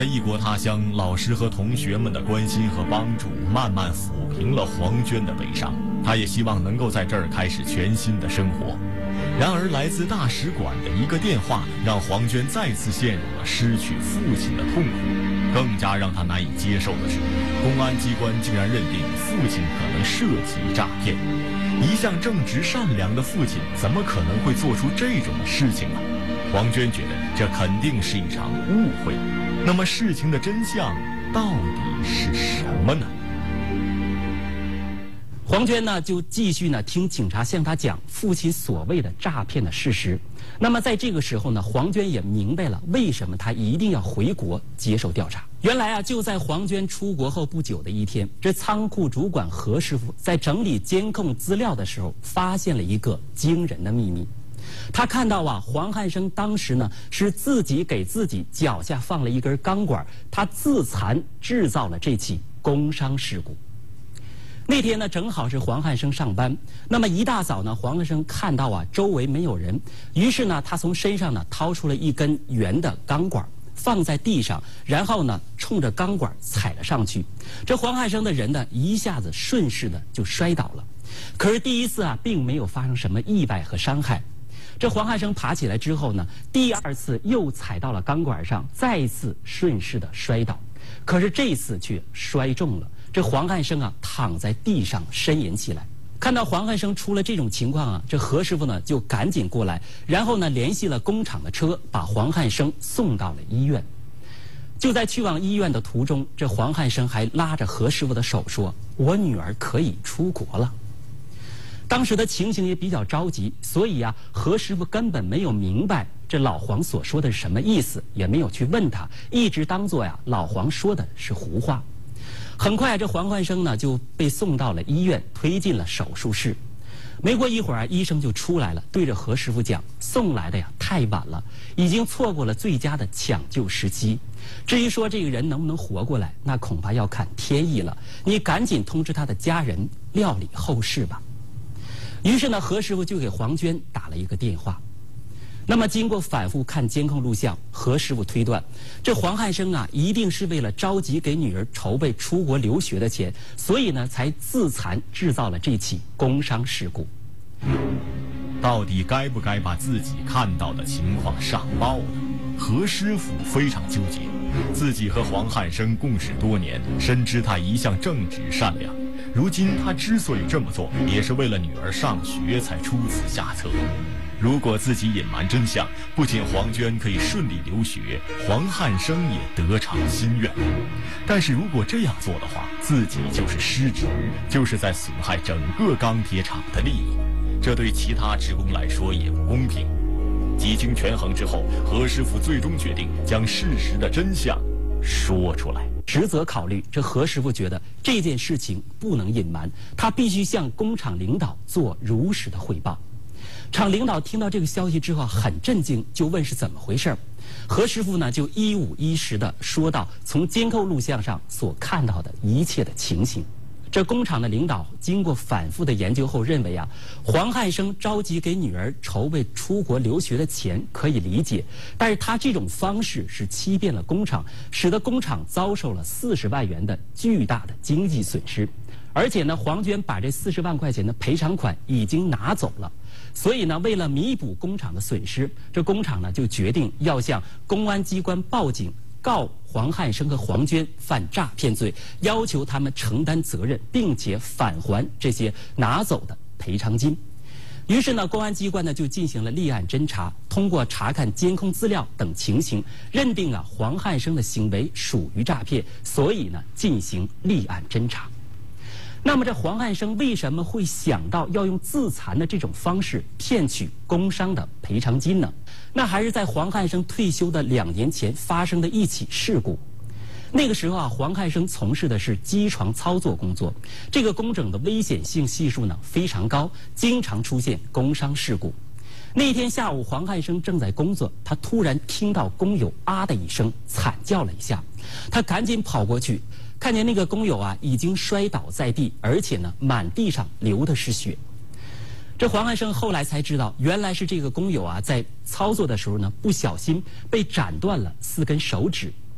在异国他乡，老师和同学们的关心和帮助，慢慢抚平了黄娟的悲伤。她也希望能够在这儿开始全新的生活。然而，来自大使馆的一个电话，让黄娟再次陷入了失去父亲的痛苦。更加让她难以接受的是，公安机关竟然认定父亲可能涉及诈骗。一向正直善良的父亲，怎么可能会做出这种事情呢？黄娟觉得这肯定是一场误会。那么事情的真相到底是什么呢？ 黄娟呢就继续呢听警察向她讲父亲所谓的诈骗的事实。那么在这个时候呢，黄娟也明白了为什么她一定要回国接受调查。原来啊，就在黄娟出国后不久的一天，这仓库主管何师傅在整理监控资料的时候，发现了一个惊人的秘密。他看到啊，黄汉生当时呢是自己给自己脚下放了一根钢管，他自残制造了这起工伤事故。那天呢，正好是黄汉生上班。那么一大早呢，黄汉生看到啊周围没有人，于是呢，他从身上呢掏出了一根圆的钢管，放在地上，然后呢冲着钢管踩了上去。这黄汉生的人呢一下子顺势的就摔倒了。可是第一次啊，并没有发生什么意外和伤害。这黄汉生爬起来之后呢，第二次又踩到了钢管上，再一次顺势的摔倒，可是这次却摔中了。这黄汉生啊躺在地上呻吟起来。看到黄汉生出了这种情况啊，这何师傅呢就赶紧过来，然后呢联系了工厂的车，把黄汉生送到了医院。就在去往医院的途中，这黄汉生还拉着何师傅的手说：“我女儿可以出国了。”当时的情形也比较着急，所以啊，何师傅根本没有明白这老黄所说的是什么意思，也没有去问他，一直当作呀老黄说的是胡话。很快，这黄汉生呢就被送到了医院，推进了手术室。没过一会儿啊，医生就出来了，对着何师傅讲：“送来的呀太晚了，已经错过了最佳的抢救时机。至于说这个人能不能活过来，那恐怕要看天意了。你赶紧通知他的家人料理后事吧。”于是呢，何师傅就给黄娟打了一个电话。那么经过反复看监控录像，何师傅推断，这黄汉生啊，一定是为了着急给女儿筹备出国留学的钱，所以呢，才自残制造了这起工伤事故。 到底该不该把自己看到的情况上报呢？何师傅非常纠结，自己和黄汉生共事多年，深知他一向正直善良。如今他之所以这么做，也是为了女儿上学才出此下策。如果自己隐瞒真相，不仅黄娟可以顺利留学，黄汉生也得偿心愿。但是如果这样做的话，自己就是失职，就是在损害整个钢铁厂的利益，这对其他职工来说也不公平。几经权衡之后，何师傅最终决定将事实的真相说出来。 职责考虑，这何师傅觉得这件事情不能隐瞒，他必须向工厂领导做如实的汇报。厂领导听到这个消息之后很震惊，就问是怎么回事。何师傅呢就一五一十的说到从监控录像上所看到的一切的情形。这工厂的领导经过反复的研究后认为啊，黄汉生着急给女儿筹备出国留学的钱可以理解，但是他这种方式是欺骗了工厂，使得工厂遭受了40万元的巨大的经济损失。而且呢，黄娟把这40万块钱的赔偿款已经拿走了。所以呢，为了弥补工厂的损失，这工厂呢就决定要向公安机关报警，告黄汉生和黄娟犯诈骗罪，要求他们承担责任，并且返还这些拿走的赔偿金。于是呢，公安机关呢就进行了立案侦查，通过查看监控资料等情形，认定啊黄汉生的行为属于诈骗，所以呢进行立案侦查。那么这黄汉生为什么会想到要用自残的这种方式骗取工伤的赔偿金呢？那还是在黄汉生退休的2年前发生的一起事故。那个时候啊，黄汉生从事的是机床操作工作，这个工种的危险性系数呢非常高，经常出现工伤事故。那天下午，黄汉生正在工作，他突然听到工友啊的一声惨叫了一下，他赶紧跑过去，看见那个工友啊已经摔倒在地，而且呢满地上流的是血。这黄汉生后来才知道，原来是这个工友啊在操作的时候呢不小心被斩断了4根手指，